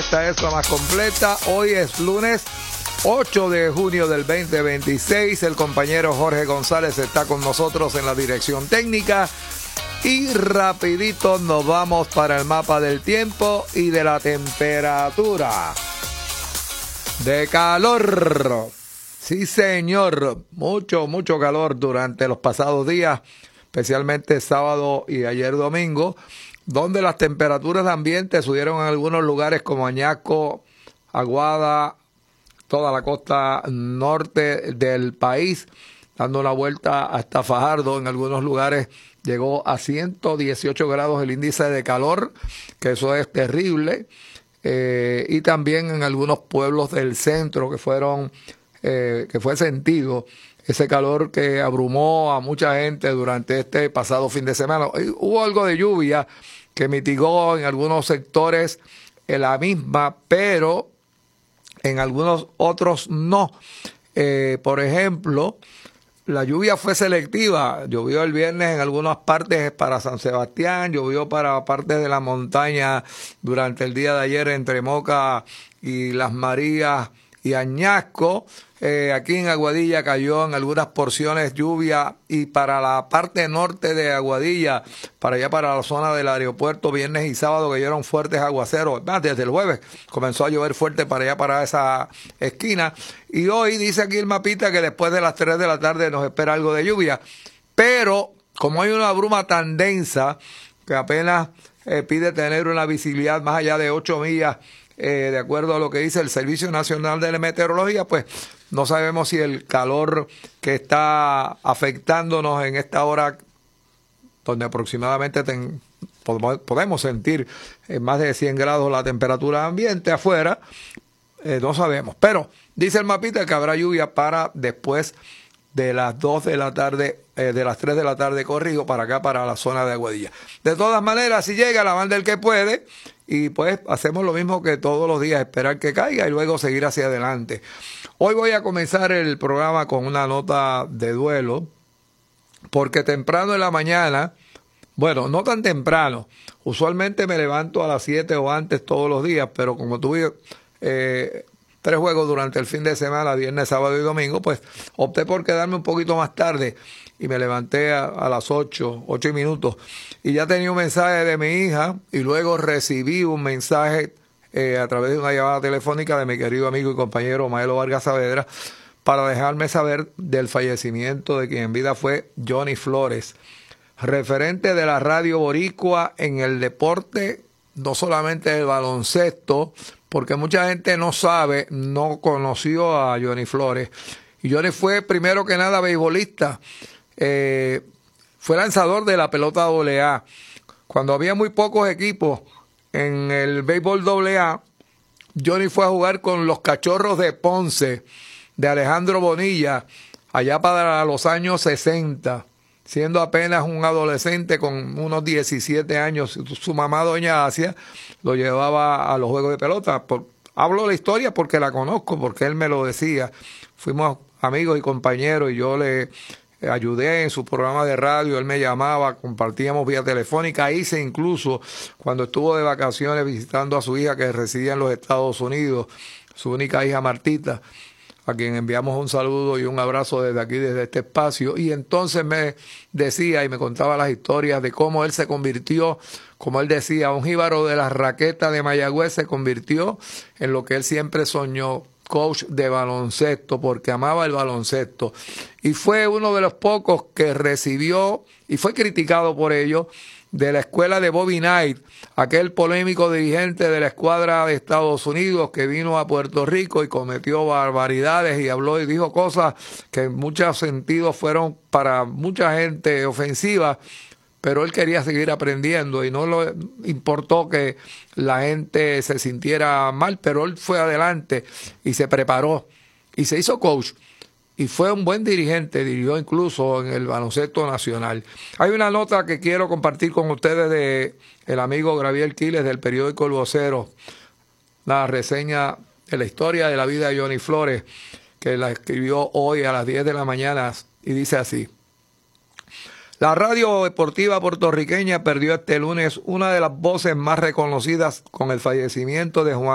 Esta es la más completa. Hoy es lunes 8 de junio del 2026. El compañero Jorge González está con nosotros en la dirección técnica. Y rapidito nos vamos para el mapa del tiempo y de la temperatura. De calor. Sí, señor. Mucho calor durante los pasados días, especialmente sábado y ayer domingo, donde las temperaturas de ambiente subieron en algunos lugares como Añasco, Aguada, toda la costa norte del país, dando una vuelta hasta Fajardo. En algunos lugares llegó a 118 grados el índice de calor, que eso es terrible, y también en algunos pueblos del centro que fue sentido ese calor que abrumó a mucha gente durante este pasado fin de semana. Hubo algo de lluvia que mitigó en algunos sectores la misma, pero en algunos otros no. Por ejemplo, la lluvia fue selectiva. Llovió el viernes en algunas partes para San Sebastián, llovió para partes de la montaña durante el día de ayer entre Moca y Las Marías y Añasco. Aquí en Aguadilla cayó en algunas porciones lluvia, y para la parte norte de Aguadilla, para allá para la zona del aeropuerto, viernes y sábado cayeron fuertes aguaceros. Desde el jueves comenzó a llover fuerte para allá, para esa esquina. Y hoy dice aquí el mapita que después de las 3 de la tarde nos espera algo de lluvia. Pero como hay una bruma tan densa que apenas pide tener una visibilidad más allá de 8 millas, de acuerdo a lo que dice el Servicio Nacional de Meteorología, pues no sabemos si el calor que está afectándonos en esta hora, donde aproximadamente podemos sentir más de 100 grados la temperatura ambiente afuera, no sabemos. Pero dice el mapita que habrá lluvia para después de las 2 de la tarde, de las 3 de la tarde, corrijo, para acá, para la zona de Aguadilla. De todas maneras, si llega la banda el que puede, y pues hacemos lo mismo que todos los días, esperar que caiga y luego seguir hacia adelante. Hoy voy a comenzar el programa con una nota de duelo, porque temprano en la mañana, bueno, no tan temprano, usualmente me levanto a las 7 o antes todos los días, pero como tuve 3 juegos durante el fin de semana, viernes, sábado y domingo, pues opté por quedarme un poquito más tarde y me levanté a las 8 y minutos, y ya tenía un mensaje de mi hija, y luego recibí un mensaje a través de una llamada telefónica de mi querido amigo y compañero Maelo Vargas Saavedra, para dejarme saber del fallecimiento de quien en vida fue Johnny Flores, referente de la radio boricua en el deporte, no solamente el baloncesto, porque mucha gente no sabe, no conoció a Johnny Flores. Y Johnny fue primero que nada beisbolista, fue lanzador de la pelota AA. Cuando había muy pocos equipos en el béisbol AA, Johnny fue a jugar con los Cachorros de Ponce, de Alejandro Bonilla, allá para los años 60, siendo apenas un adolescente con unos 17 años. Su mamá, doña Asia, lo llevaba a los juegos de pelota. Hablo la historia porque la conozco, porque él me lo decía. Fuimos amigos y compañeros, y yo le ayudé en su programa de radio. Él me llamaba, compartíamos vía telefónica. Hice incluso, cuando estuvo de vacaciones visitando a su hija que residía en los Estados Unidos, su única hija Martita, a quien enviamos un saludo y un abrazo desde aquí, desde este espacio. Y entonces me decía y me contaba las historias de cómo él se convirtió, como él decía, un jíbaro de las raquetas de Mayagüez se convirtió en lo que él siempre soñó, coach de baloncesto, porque amaba el baloncesto. Y fue uno de los pocos que recibió, y fue criticado por ello, de la escuela de Bobby Knight, aquel polémico dirigente de la escuadra de Estados Unidos que vino a Puerto Rico y cometió barbaridades y habló y dijo cosas que en muchos sentidos fueron para mucha gente ofensivas, pero él quería seguir aprendiendo y no le importó que la gente se sintiera mal, pero él fue adelante y se preparó y se hizo coach. Y fue un buen dirigente, dirigió incluso en el baloncesto nacional. Hay una nota que quiero compartir con ustedes de el amigo Gabriel Quiles del periódico El Vocero, la reseña de la historia de la vida de Johnny Flores, que la escribió hoy a las 10 de la mañana, y dice así: La radio deportiva puertorriqueña perdió este lunes una de las voces más reconocidas con el fallecimiento de Juan